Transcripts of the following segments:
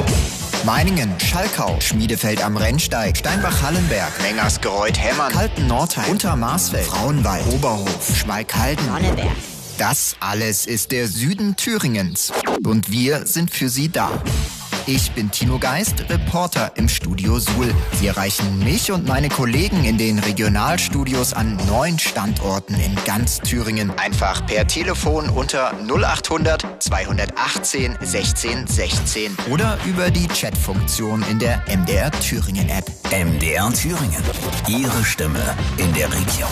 Meiningen, Schalkau, Schmiedefeld am Rennsteig, Steinbach-Hallenberg, Mengersgereuth-Hemmern, Kalten-Nordheim, Untermarsfeld, Frauenwald, Oberhof, Schmalkalden, Sonneberg. Das alles ist der Süden Thüringens. Und wir sind für Sie da. Ich bin Tino Geist, Reporter im Studio Suhl. Sie erreichen mich und meine Kollegen in den Regionalstudios an 9 Standorten in ganz Thüringen. Einfach per Telefon unter 0800 218 16 16 oder über die Chatfunktion in der MDR Thüringen App. MDR Thüringen. Ihre Stimme in der Region.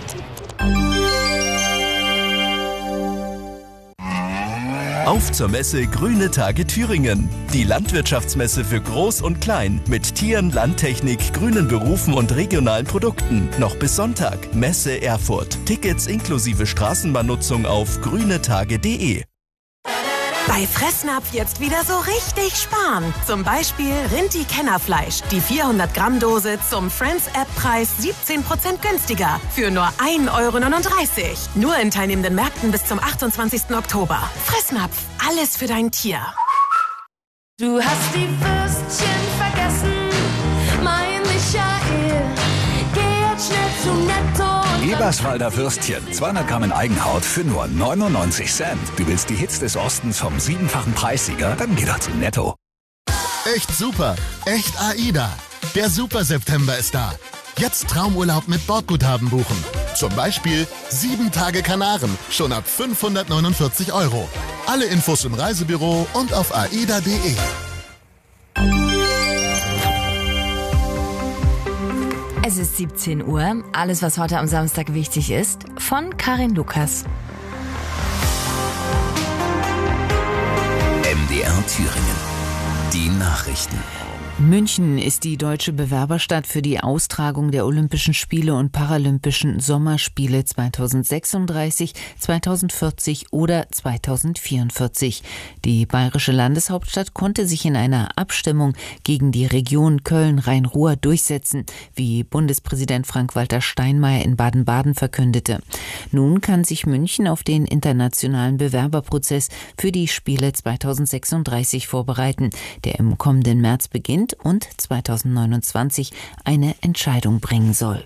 Auf zur Messe Grüne Tage Thüringen. Die Landwirtschaftsmesse für Groß und Klein mit Tieren, Landtechnik, grünen Berufen und regionalen Produkten. Noch bis Sonntag. Messe Erfurt. Tickets inklusive Straßenbahnnutzung auf grünetage.de. Bei Fressnapf jetzt wieder so richtig sparen. Zum Beispiel Rinti-Kennerfleisch. Die 400-Gramm-Dose zum Friends-App-Preis 17% günstiger. Für nur 1,39 €. Nur in teilnehmenden Märkten bis zum 28. Oktober. Fressnapf. Alles für dein Tier. Du hast die Würstchen vergessen, mein Michael. Geh jetzt schnell zu Netto. Eberswalder Würstchen, 200 Gramm in Eigenhaut für nur 99 Cent. Du willst die Hits des Ostens vom 7-fachen Preissieger? Dann geh doch zu Netto. Echt super, echt AIDA. Der Super September ist da. Jetzt Traumurlaub mit Bordguthaben buchen. Zum Beispiel 7 Tage Kanaren, schon ab 549 €. Alle Infos im Reisebüro und auf aida.de. Es ist 17 Uhr. Alles, was heute am Samstag wichtig ist, von Karin Lukas. MDR Thüringen. Die Nachrichten. München ist die deutsche Bewerberstadt für die Austragung der Olympischen Spiele und Paralympischen Sommerspiele 2036, 2040 oder 2044. Die bayerische Landeshauptstadt konnte sich in einer Abstimmung gegen die Region Köln-Rhein-Ruhr durchsetzen, wie Bundespräsident Frank-Walter Steinmeier in Baden-Baden verkündete. Nun kann sich München auf den internationalen Bewerberprozess für die Spiele 2036 vorbereiten, der im kommenden März beginnt und 2029 eine Entscheidung bringen soll.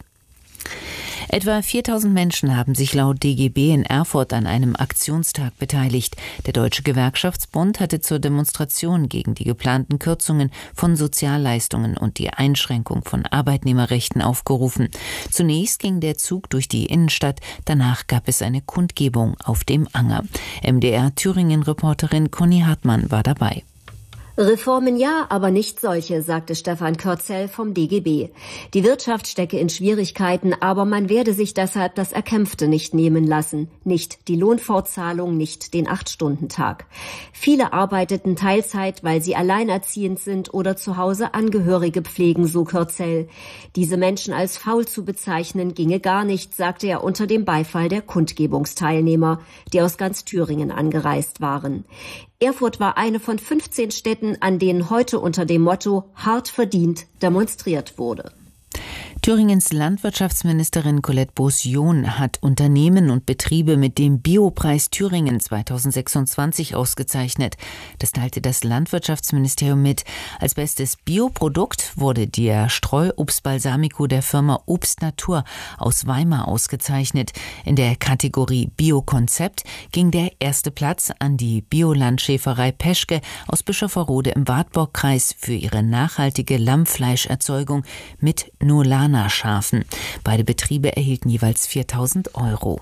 Etwa 4.000 Menschen haben sich laut DGB in Erfurt an einem Aktionstag beteiligt. Der Deutsche Gewerkschaftsbund hatte zur Demonstration gegen die geplanten Kürzungen von Sozialleistungen und die Einschränkung von Arbeitnehmerrechten aufgerufen. Zunächst ging der Zug durch die Innenstadt, danach gab es eine Kundgebung auf dem Anger. MDR Thüringen-Reporterin Conny Hartmann war dabei. Reformen ja, aber nicht solche, sagte Stefan Körzel vom DGB. Die Wirtschaft stecke in Schwierigkeiten, aber man werde sich deshalb das Erkämpfte nicht nehmen lassen. Nicht die Lohnfortzahlung, nicht den 8-Stunden-Tag. Viele arbeiteten Teilzeit, weil sie alleinerziehend sind oder zu Hause Angehörige pflegen, so Körzel. Diese Menschen als faul zu bezeichnen, ginge gar nicht, sagte er unter dem Beifall der Kundgebungsteilnehmer, die aus ganz Thüringen angereist waren. Erfurt war eine von 15 Städten, an denen heute unter dem Motto „Hart verdient“ demonstriert wurde. Thüringens Landwirtschaftsministerin Colette Beaussion hat Unternehmen und Betriebe mit dem Biopreis Thüringen 2026 ausgezeichnet. Das teilte das Landwirtschaftsministerium mit. Als bestes Bioprodukt wurde der Streuobst Balsamico der Firma Obst Natur aus Weimar ausgezeichnet. In der Kategorie Biokonzept ging der erste Platz an die Biolandschäferei Peschke aus Bischofferode im Wartburgkreis für ihre nachhaltige Lammfleischerzeugung mit Nolana-Schafen. Beide Betriebe erhielten jeweils 4.000 €.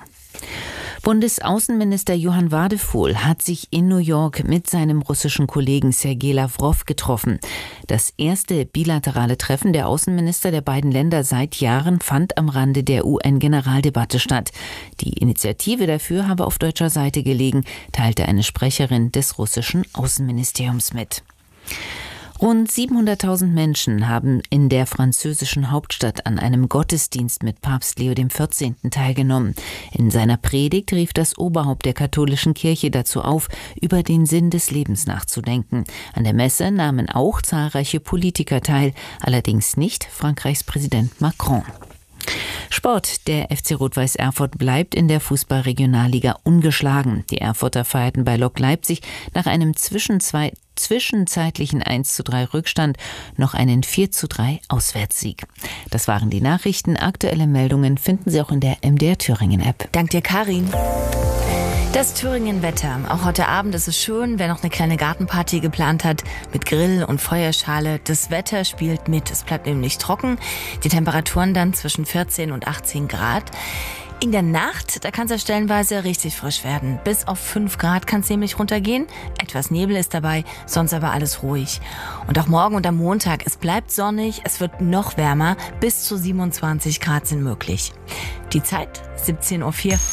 Bundesaußenminister Johann Wadephol hat sich in New York mit seinem russischen Kollegen Sergei Lawrow getroffen. Das erste bilaterale Treffen der Außenminister der beiden Länder seit Jahren fand am Rande der UN-Generaldebatte statt. Die Initiative dafür habe auf deutscher Seite gelegen, teilte eine Sprecherin des russischen Außenministeriums mit. Rund 700.000 Menschen haben in der französischen Hauptstadt an einem Gottesdienst mit Papst Leo XIV. Teilgenommen. In seiner Predigt rief das Oberhaupt der katholischen Kirche dazu auf, über den Sinn des Lebens nachzudenken. An der Messe nahmen auch zahlreiche Politiker teil, allerdings nicht Frankreichs Präsident Macron. Sport. Der FC Rot-Weiß Erfurt bleibt in der Fußball-Regionalliga ungeschlagen. Die Erfurter feierten bei Lok Leipzig nach einem zwischenzeitlichen 1:3 Rückstand noch einen 4:3 Auswärtssieg. Das waren die Nachrichten. Aktuelle Meldungen finden Sie auch in der MDR Thüringen App. Dank dir, Karin. Das Thüringen-Wetter. Auch heute Abend ist es schön, wer noch eine kleine Gartenparty geplant hat, mit Grill und Feuerschale. Das Wetter spielt mit. Es bleibt nämlich trocken. Die Temperaturen dann zwischen 14 und 18 Grad. In der Nacht, da kann es ja stellenweise richtig frisch werden. Bis auf 5 Grad kann es nämlich runtergehen. Etwas Nebel ist dabei, sonst aber alles ruhig. Und auch morgen und am Montag, es bleibt sonnig, es wird noch wärmer. Bis zu 27 Grad sind möglich. Die Zeit, 17:04 Uhr.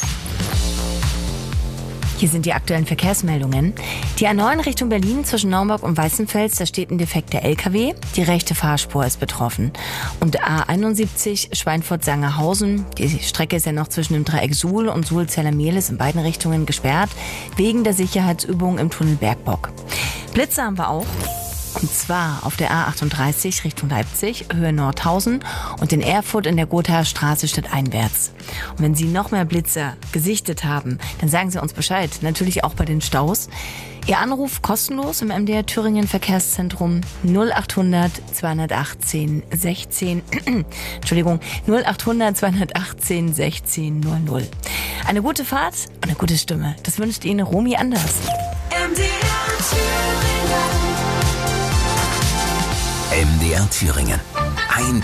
Hier sind die aktuellen Verkehrsmeldungen. Die A9 Richtung Berlin zwischen Naumburg und Weißenfels, da steht ein defekter LKW. Die rechte Fahrspur ist betroffen. Und A71 Schweinfurt-Sangerhausen. Die Strecke ist ja noch zwischen dem Dreieck Suhl und Suhl-Zellermehlis in beiden Richtungen gesperrt, wegen der Sicherheitsübung im Tunnel Bergbock. Blitze haben wir auch. Und zwar auf der A38 Richtung Leipzig, Höhe Nordhausen und in Erfurt in der Gothaer Straße stadteinwärts. Und wenn Sie noch mehr Blitze gesichtet haben, dann sagen Sie uns Bescheid. Natürlich auch bei den Staus. Ihr Anruf kostenlos im MDR Thüringen Verkehrszentrum 0800 218 16 0800 218 16 00. Eine gute Fahrt und eine gute Stimme. Das wünscht Ihnen Romy Anders. MDR Thüringen.